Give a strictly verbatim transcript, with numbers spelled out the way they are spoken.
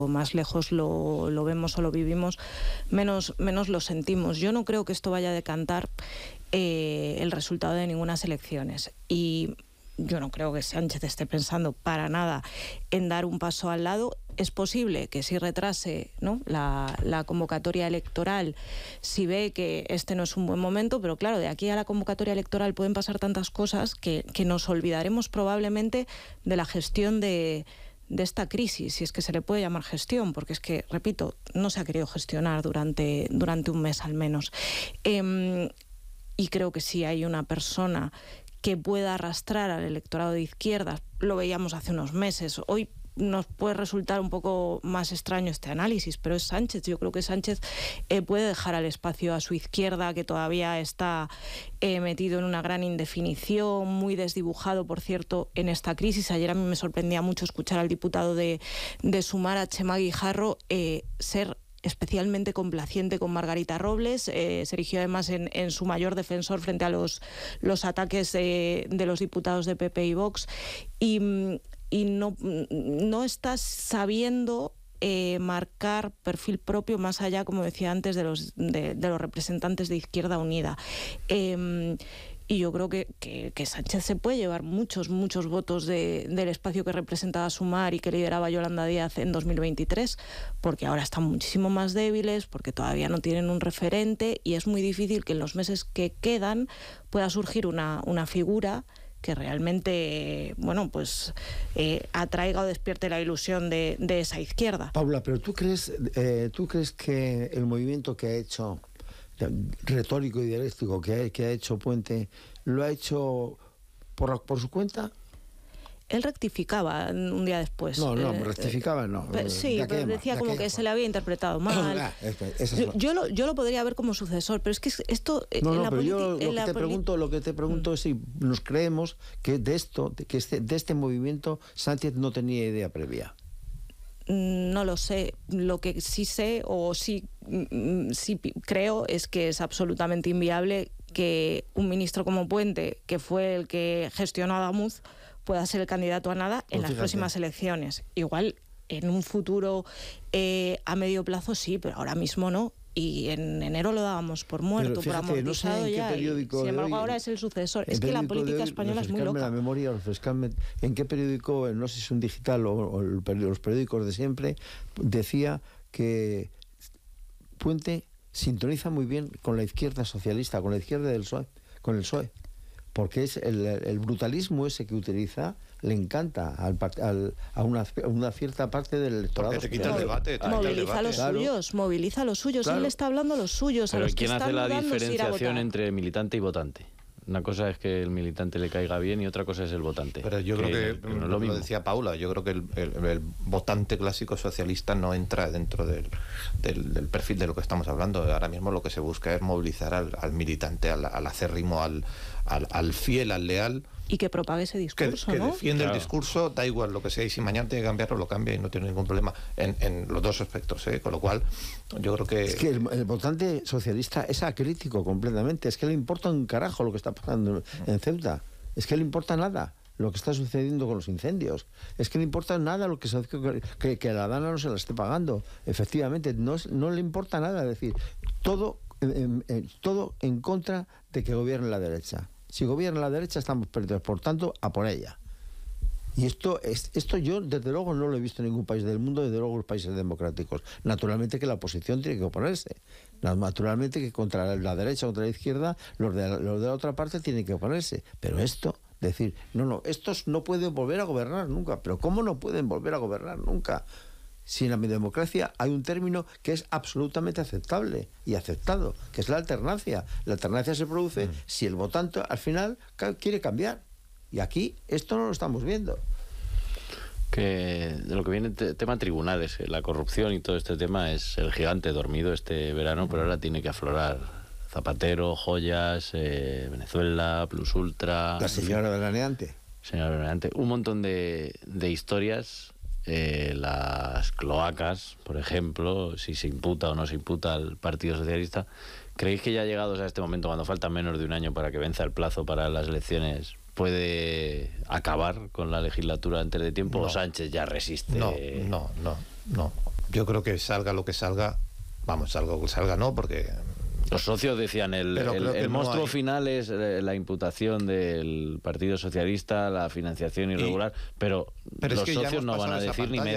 más lejos lo, lo vemos o lo vivimos, menos, menos lo sentimos. Yo no creo que esto vaya a decantar eh, el resultado de ninguna elecciones. Y yo no creo que Sánchez esté pensando para nada en dar un paso al lado. Es posible que si retrase, ¿no?, la, la convocatoria electoral, si ve que este no es un buen momento, pero claro, de aquí a la convocatoria electoral pueden pasar tantas cosas que, que nos olvidaremos probablemente de la gestión de, de esta crisis, si es que se le puede llamar gestión, porque es que, repito, no se ha querido gestionar durante, durante un mes al menos. Eh, y creo que si hay una persona que pueda arrastrar al electorado de izquierdas, lo veíamos hace unos meses, hoy nos puede resultar un poco más extraño este análisis, pero es Sánchez. Yo creo que Sánchez eh, puede dejar al espacio a su izquierda, que todavía está eh, metido en una gran indefinición, muy desdibujado, por cierto, en esta crisis. Ayer a mí me sorprendía mucho escuchar al diputado de, de Sumar, a Chema Guijarro, eh, ser especialmente complaciente con Margarita Robles. Eh, se erigió además en, en su mayor defensor frente a los, los ataques de, de los diputados de P P y Vox, y, y no, no está sabiendo eh, marcar perfil propio más allá, como decía antes, de los, de, de los representantes de Izquierda Unida. Eh, Y yo creo que, que, que Sánchez se puede llevar muchos, muchos votos de, del espacio que representaba Sumar y que lideraba Yolanda Díaz en dos mil veintitrés, porque ahora están muchísimo más débiles, porque todavía no tienen un referente, y es muy difícil que en los meses que quedan pueda surgir una, una figura que realmente, bueno, pues eh, atraiga o despierte la ilusión de, de esa izquierda. Paula, pero ¿tú crees, eh, ¿tú crees que el movimiento que ha hecho, retórico y dialéctico que ha, que ha hecho Puente, lo ha hecho por, por su cuenta? Él rectificaba un día después. No, no, eh, rectificaba no. Pero, sí, pero decía como que se le había interpretado mal. Ah, es, yo, yo, lo, yo lo podría ver como sucesor, pero es que esto... No, en no, la pero yo lo que, te poli- pregunto, lo que te pregunto es si nos creemos que de esto, que este, de este movimiento Sánchez no tenía idea previa. No lo sé. Lo que sí sé o sí, sí creo es que es absolutamente inviable que un ministro como Puente, que fue el que gestionó a Adamuz, pueda ser el candidato a nada en pues las fíjate. próximas elecciones. Igual en un futuro eh, a medio plazo sí, pero ahora mismo no. Y en enero lo dábamos por muerto, fíjate, por amortizado no sé ya. Y, sin embargo, ahora es el sucesor. Es que la política española es muy loca. La memoria, refrescarme, ¿en qué periódico, no sé si es un digital o, o el, los periódicos de siempre, decía que Puente sintoniza muy bien con la izquierda socialista, con la izquierda del P S O E, con el P S O E? Porque es el, el brutalismo ese que utiliza le encanta al, al, a, una, a una cierta parte del electorado. Porque te quita el debate. Te moviliza quita el debate. a los Claro. suyos, moviliza a los suyos. Claro. Él está hablando a los suyos. Pero a los ¿quién que hace están la dudando si ir a diferenciación votar? entre militante y votante? Una cosa es que el militante le caiga bien y otra cosa es el votante. Pero yo que, creo que, que no es lo, lo mismo. decía Paula, yo creo que el, el, el votante clásico socialista no entra dentro del, del, del perfil de lo que estamos hablando. Ahora mismo lo que se busca es movilizar al, al militante, al, al acérrimo, al, al, al fiel, al leal. Y que propague ese discurso, que, que ¿no? defiende Claro. el discurso, da igual lo que sea, y si mañana tiene que cambiarlo, lo cambia y no tiene ningún problema en, en los dos aspectos, ¿eh? Con lo cual, yo creo que... Es que el, el votante socialista es acrítico completamente, es que le importa un carajo lo que está pasando en Ceuta, es que le importa nada lo que está sucediendo con los incendios, es que le importa nada lo que, se, que, que la Dana no se la esté pagando, efectivamente, no, no le importa nada, es decir, todo, en, en, todo en contra de que gobierne la derecha. Si gobierna la derecha estamos perdidos, por tanto, a por ella. Y esto, es, esto yo, desde luego, no lo he visto en ningún país del mundo, desde luego los países democráticos. Naturalmente que la oposición tiene que oponerse. Naturalmente que contra la derecha, contra la izquierda, los de, los de la otra parte tienen que oponerse. Pero esto, decir, no, no, estos no pueden volver a gobernar nunca. ¿Pero cómo no pueden volver a gobernar nunca? Si en la democracia hay un término que es absolutamente aceptable y aceptado, que es la alternancia. La alternancia se produce mm. si el votante al final quiere cambiar. Y aquí esto no lo estamos viendo. Que de lo que viene te, tema tribunales, la corrupción y todo este tema es el gigante dormido este verano, pero ahora tiene que aflorar. Zapatero, Joyas, eh, Venezuela, Plus Ultra... La señora veraneante. Señora veraneante. Un montón de, de historias... Eh, las cloacas, por ejemplo, si se imputa o no se imputa al Partido Socialista. ¿Creéis que ya llegados a este momento, cuando falta menos de un año para que venza el plazo para las elecciones, puede acabar con la legislatura antes de tiempo? No. ¿O Sánchez ya resiste? No, no, no, no. Yo creo que salga lo que salga, vamos, salga lo que salga no, porque... Los socios decían, el, el, el monstruo no final es la imputación del Partido Socialista, la financiación irregular, y, pero, pero los es que socios no van a decir ni media.